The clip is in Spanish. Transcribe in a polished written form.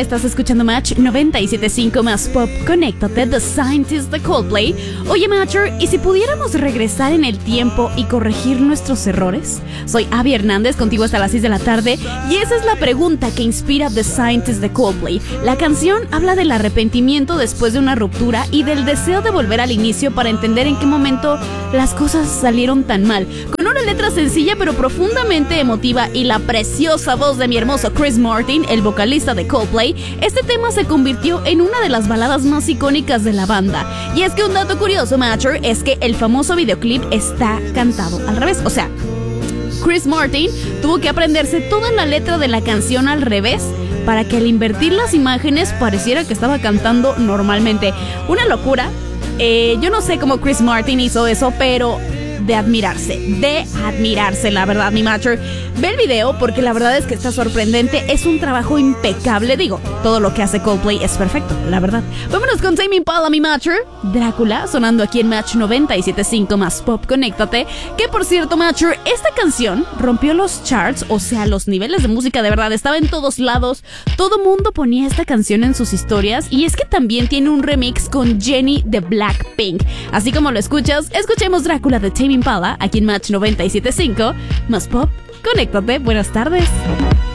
Estás escuchando Match 97.5 más Pop. Conéctate, The Scientist de Coldplay. Oye, Matcher, ¿y si pudiéramos regresar en el tiempo y corregir nuestros errores? Soy Abby Hernández, contigo hasta las 6 de la tarde, y esa es la pregunta que inspira The Scientist de Coldplay. La canción habla del arrepentimiento después de una ruptura y del deseo de volver al inicio para entender en qué momento las cosas salieron tan mal. Con una letra sencilla pero profundamente emotiva y la preciosa voz de mi hermoso Chris Martin, el vocalista de Coldplay, este tema se convirtió en una de las baladas más icónicas de la banda. Y es que un dato curioso, Matcher, es que el famoso videoclip está cantado al revés. O sea, Chris Martin tuvo que aprenderse toda la letra de la canción al revés para que al invertir las imágenes pareciera que estaba cantando normalmente. Una locura. Yo no sé cómo Chris Martin hizo eso, pero de admirarse, la verdad, mi Matcher. Ve el video porque la verdad es que está sorprendente. Es un trabajo impecable. Digo, todo lo que hace Coldplay es perfecto, la verdad. Vámonos con Tame Impala, mi Matcher. Drácula, sonando aquí en Match 97.5 más Pop. Conéctate. Que por cierto, Matcher, esta canción rompió los charts, o sea, los niveles de música de verdad. Estaba en todos lados. Todo mundo ponía esta canción en sus historias. Y es que también tiene un remix con Jennie de Blackpink. Así como lo escuchas, escuchemos Drácula de Tame Impala aquí en Match 97.5 más Pop. Conéctate, buenas tardes.